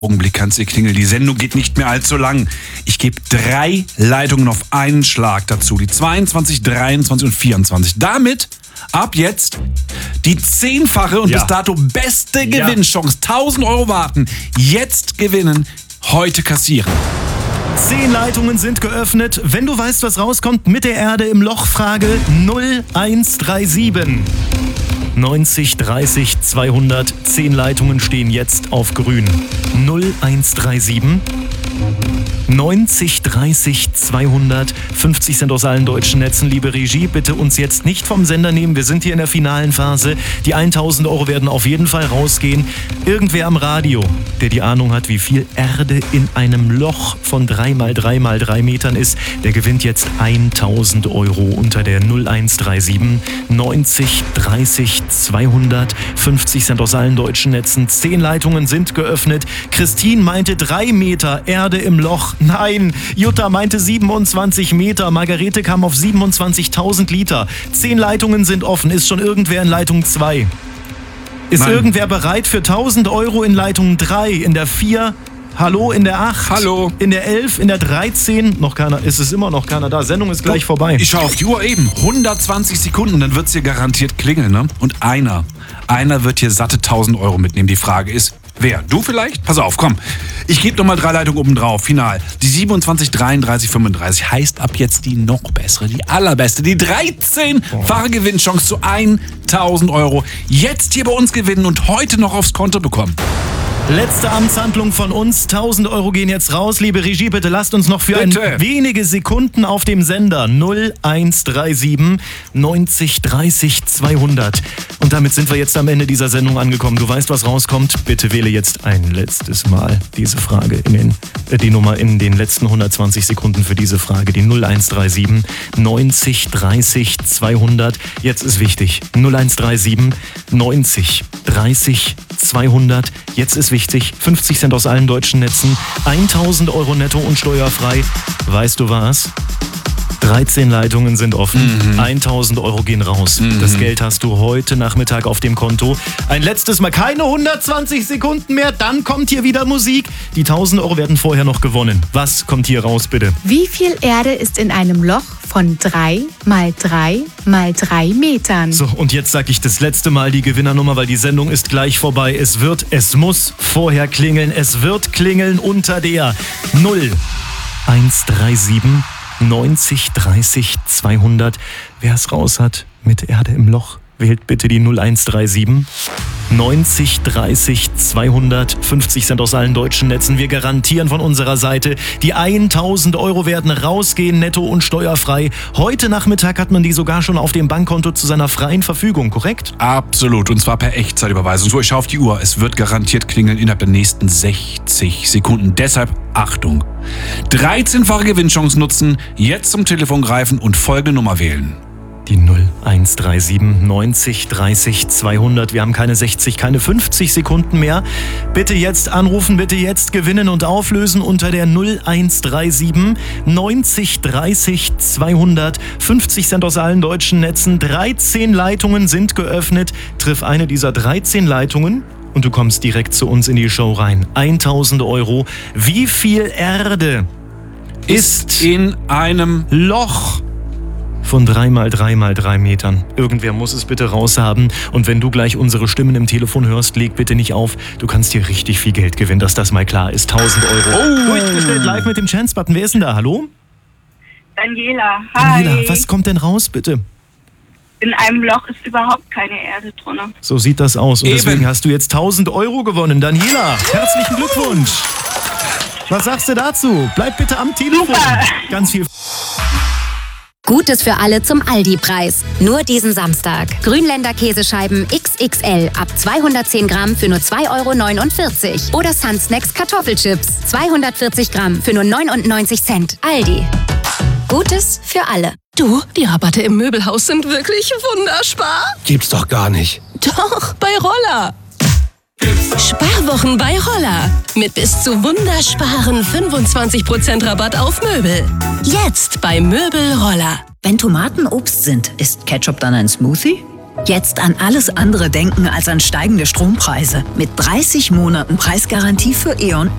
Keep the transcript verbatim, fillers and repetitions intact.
Augenblick kannst du klingeln. Die Sendung geht nicht mehr allzu lang. Ich gebe drei Leitungen auf einen Schlag dazu. Die zweiundzwanzig, dreiundzwanzig und vierundzwanzig. Damit ab jetzt die zehnfache und ja. bis dato beste Gewinnchance. tausend Euro warten. Jetzt gewinnen, heute kassieren. Zehn Leitungen sind geöffnet. Wenn du weißt, was rauskommt, mit der Erde im Loch, Frage null eins drei sieben. neunzig dreißig zweihundert. Zehn Leitungen stehen jetzt auf grün. null eins drei sieben. neunzig dreißig zweihundert. fünfzig Cent aus allen deutschen Netzen. Liebe Regie, bitte uns jetzt nicht vom Sender nehmen. Wir sind hier in der finalen Phase. Die tausend Euro werden auf jeden Fall rausgehen. Irgendwer am Radio, der die Ahnung hat, wie viel Erde in einem Loch von drei mal drei mal drei Metern ist, der gewinnt jetzt tausend Euro unter der null eins drei sieben. neunzig dreißig zweihundert. fünfzig Cent aus allen deutschen Netzen. Zehn Leitungen sind geöffnet. Christine meinte drei Meter Erde im Loch. Nein, Jutta meinte siebenundzwanzig Meter. Margarete kam auf siebenundzwanzigtausend Liter. Zehn Leitungen sind offen. Ist schon irgendwer in Leitung zwei? Ist Nein. irgendwer bereit für tausend Euro in Leitung drei, in der vier? Hallo, in der acht? Hallo. In der elf, in der dreizehn? Noch keiner, ist es immer noch keiner da. Sendung ist gleich vorbei. Ich schaue auf die Uhr eben. hundertzwanzig Sekunden, dann wird es hier garantiert klingeln, ne? Und einer, einer wird hier satte tausend Euro mitnehmen. Die Frage ist, wer? Du vielleicht? Pass auf, komm. Ich gebe nochmal drei Leitungen oben drauf. Final. Die siebenundzwanzig, dreiunddreißig, fünfunddreißig heißt ab jetzt die noch bessere, die allerbeste. Die dreizehnfache Gewinnchance zu tausend Euro. Jetzt hier bei uns gewinnen und heute noch aufs Konto bekommen. Letzte Amtshandlung von uns. tausend Euro gehen jetzt raus. Liebe Regie, bitte lasst uns noch für ein wenige Sekunden auf dem Sender null eins drei sieben neunzig dreißig zweihundert. Und damit sind wir jetzt am Ende dieser Sendung angekommen. Du weißt, was rauskommt. Bitte wähle jetzt ein letztes Mal diese Frage in den, äh, die Nummer in den letzten hundertzwanzig Sekunden für diese Frage. Die null eins drei sieben neunzig dreißig zweihundert. Jetzt ist wichtig. null eins drei sieben neunzig dreißig zweihundert. Jetzt ist wichtig. fünfzig Cent aus allen deutschen Netzen. tausend Euro netto und steuerfrei. Weißt du was? dreizehn Leitungen sind offen. Mhm. tausend Euro gehen raus. Mhm. Das Geld hast du heute Nachmittag auf dem Konto. Ein letztes Mal, keine hundertzwanzig Sekunden mehr, dann kommt hier wieder Musik. Die tausend Euro werden vorher noch gewonnen. Was kommt hier raus, bitte? Wie viel Erde ist in einem Loch von drei mal drei mal drei Metern? So, und jetzt sag ich das letzte Mal die Gewinnernummer, weil die Sendung ist gleich vorbei. Es wird, es muss vorher klingeln. Es wird klingeln unter der null eins drei sieben neunzig dreißig zweihundert. Wer es raus hat mit Erde im Loch, wählt bitte die null eins drei sieben neunzig dreißig zweihundert. fünfzig Cent aus allen deutschen Netzen. Wir garantieren von unserer Seite, die tausend Euro werden rausgehen, netto und steuerfrei. Heute Nachmittag hat man die sogar schon auf dem Bankkonto zu seiner freien Verfügung, korrekt? Absolut, und zwar per Echtzeitüberweisung. So, ich schaue auf die Uhr. Es wird garantiert klingeln innerhalb der nächsten sechzig Sekunden. Deshalb Achtung. dreizehnfache Gewinnchance nutzen, jetzt zum Telefon greifen und folgende Nummer wählen. Die null eins drei sieben neunzig dreißig zweihundert. Wir haben keine sechzig, keine fünfzig Sekunden mehr. Bitte jetzt anrufen, bitte jetzt gewinnen und auflösen unter der null eins drei sieben neunzig dreißig zweihundert. fünfzig Cent aus allen deutschen Netzen. dreizehn Leitungen sind geöffnet. Triff eine dieser dreizehn Leitungen und du kommst direkt zu uns in die Show rein. tausend Euro. Wie viel Erde ist in einem Loch von drei mal drei mal drei Metern? Irgendwer muss es bitte raushaben. Und wenn du gleich unsere Stimmen im Telefon hörst, leg bitte nicht auf. Du kannst hier richtig viel Geld gewinnen, dass das mal klar ist. tausend Euro. Oh. Durchgestellt live mit dem Chance-Button. Wer ist denn da? Hallo? Daniela. Hi. Daniela, was kommt denn raus, bitte? In einem Loch ist überhaupt keine Erde drin. So sieht das aus. Und Eben. Deswegen hast du jetzt tausend Euro gewonnen. Daniela, herzlichen Glückwunsch. Was sagst du dazu? Bleib bitte am Telefon. Super. Ganz viel. Gutes für alle zum Aldi-Preis. Nur diesen Samstag. Grünländer Käsescheiben X X L ab zweihundertzehn Gramm für nur zwei Euro neunundvierzig. Oder Sunsnacks Kartoffelchips zweihundertvierzig Gramm für nur neunundneunzig Cent. Aldi. Gutes für alle. Du, die Rabatte im Möbelhaus sind wirklich wunderspar. Gibt's doch gar nicht. Doch, bei Roller. Sparwochen bei Roller. Mit bis zu wundersparen fünfundzwanzig Prozent Rabatt auf Möbel. Jetzt bei Möbel Roller. Wenn Tomaten Obst sind, ist Ketchup dann ein Smoothie? Jetzt an alles andere denken als an steigende Strompreise. Mit dreißig Monaten Preisgarantie für E.ON